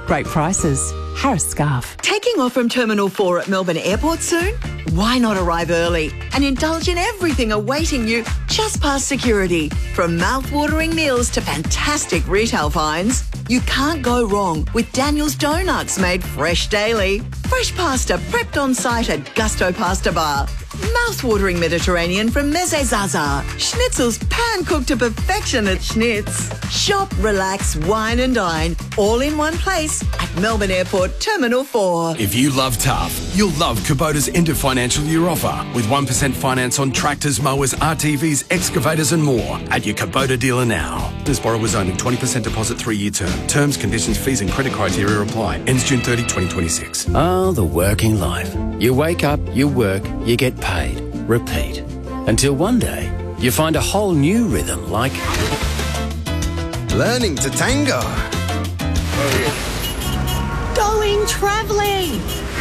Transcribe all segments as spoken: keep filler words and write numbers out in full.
Great prices. Harris Scarf. Taking off from Terminal four at Melbourne Airport soon? Why not arrive early and indulge in everything awaiting you just past security? From mouth-watering meals to fantastic retail finds, you can't go wrong with Daniel's Donuts, made fresh daily. Fresh pasta prepped on site at Gusto Pasta Bar. Mouth-watering Mediterranean from Meze Zaza. Schnitzels pan-cooked to perfection at Schnitz. Shop, relax, wine and dine, all in one place at Melbourne Airport Terminal four. If you love tough, you'll love Kubota's end of financial year offer with one percent finance on tractors, mowers, R T Vs, excavators and more at your Kubota dealer now. This borrowers only, twenty percent deposit, three-year term. Terms, conditions, fees and credit criteria apply. Ends June thirtieth, twenty twenty-six. Oh, the working life. You wake up, you work, you get paid. Repeat. Until one day, you find a whole new rhythm like... learning to tango. Going travelling.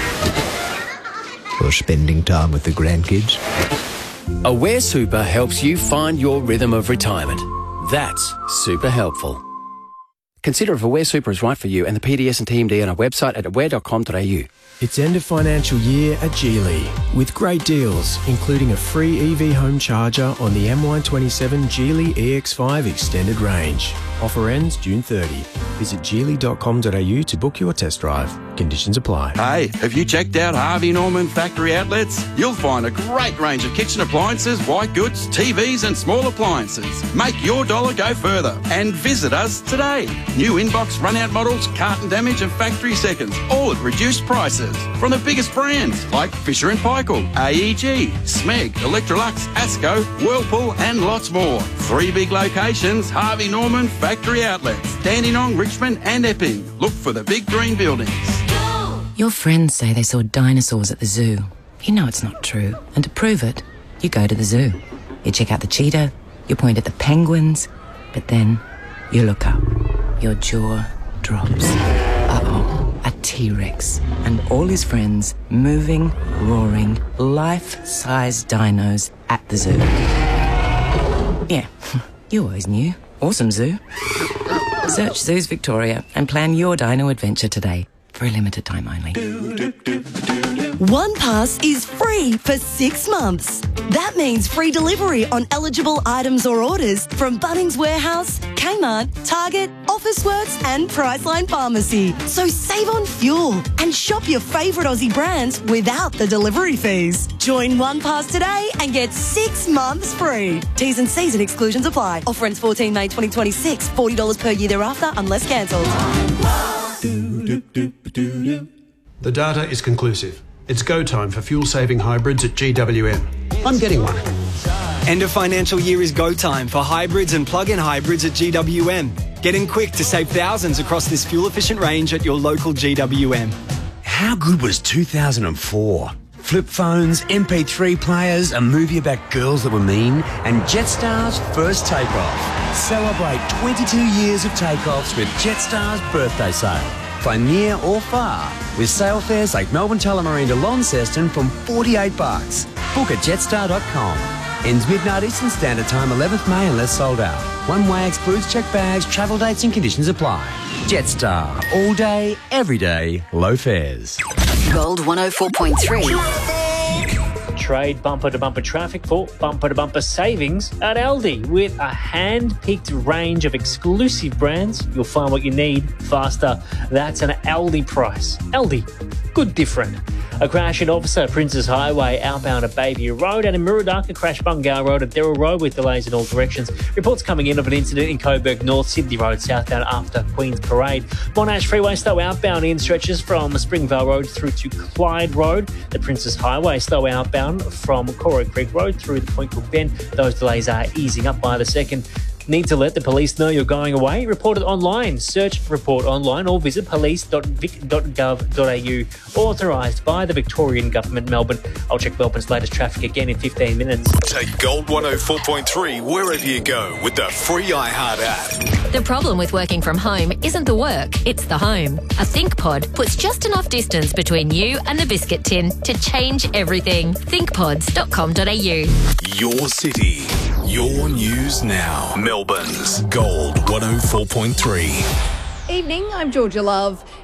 Or spending time with the grandkids. Aware Super helps you find your rhythm of retirement. That's super helpful. Consider if Aware Super is right for you and the P D S and T M D on our website at aware dot com dot a u. It's end of financial year at Geely with great deals, including a free E V home charger on the M Y twenty-seven Geely E X five Extended Range. Offer ends June thirtieth. Visit geely dot com dot a u to book your test drive. Conditions apply. Hey, have you checked out Harvey Norman Factory Outlets? You'll find a great range of kitchen appliances, white goods, T Vs and small appliances. Make your dollar go further and visit us today. New inbox run-out models, carton damage and factory seconds, all at reduced prices. From the biggest brands like Fisher and Paykel, A E G, Smeg, Electrolux, Asco, Whirlpool and lots more. Three big locations, Harvey Norman Factory Outlets, Dandenong, Richmond and Epping. Look for the big green buildings. Your friends say they saw dinosaurs at the zoo. You know it's not true. And to prove it, you go to the zoo. You check out the cheetah, you point at the penguins, but then you look up. Your jaw drops. Uh-oh, a T-Rex and all his friends moving, roaring, life-size dinos at the zoo. Yeah, you always knew. Awesome zoo. Search Zoos Victoria and plan your dino adventure today. For a limited time only. One Pass is free for six months. That means free delivery on eligible items or orders from Bunnings Warehouse, Kmart, Target, Officeworks and Priceline Pharmacy. So save on fuel and shop your favourite Aussie brands without the delivery fees. Join One Pass today and get six months free. T's and C's and exclusions apply. Offer ends fourteenth May twenty twenty-six. forty dollars per year thereafter unless cancelled. The data is conclusive. It's go time for fuel-saving hybrids at G W M. I'm getting one. End of financial year is go time for hybrids and plug-in hybrids at G W M. Get in quick to save thousands across this fuel-efficient range at your local G W M. How good was two thousand four? Flip phones, M P three players, a movie about girls that were mean, and Jetstar's first takeoff. Celebrate twenty-two years of takeoffs with Jetstar's birthday sale. Fly near or far with sale fares like Melbourne Tullamarine to Launceston from forty-eight bucks. Book at jetstar dot com. Ends midnight Eastern Standard Time, eleventh May unless sold out. One way excludes checked bags, travel dates and conditions apply. Jetstar. All day, every day, low fares. Gold one oh four point three. Trade bumper-to-bumper traffic for bumper-to-bumper savings at Aldi. With a hand-picked range of exclusive brands, you'll find what you need faster. That's an Aldi price. Aldi, good different. A crash at Officer Princes Highway outbound at Bayview Road, and in Murdoch, a crash Bungar Road at Derrill Road with delays in all directions. Reports coming in of an incident in Coburg North, Sydney Road southbound after Queen's Parade. Monash Freeway slow outbound in stretches from Springvale Road through to Clyde Road. The Princes Highway slow outbound from Coro Creek Road through the Point Cook Bend. Those delays are easing up by the second. Need to let the police know you're going away? Report it online. Search Report Online or visit police dot vic dot gov dot a u. Authorised by the Victorian Government, Melbourne. I'll check Melbourne's latest traffic again in fifteen minutes. Take Gold one oh four point three wherever you go with the free iHeart app. The problem with working from home isn't the work, it's the home. A ThinkPod puts just enough distance between you and the biscuit tin to change everything. think pods dot com dot a u. Your city, your news now. Melbourne's Gold one oh four point three. Evening, I'm Georgia Love.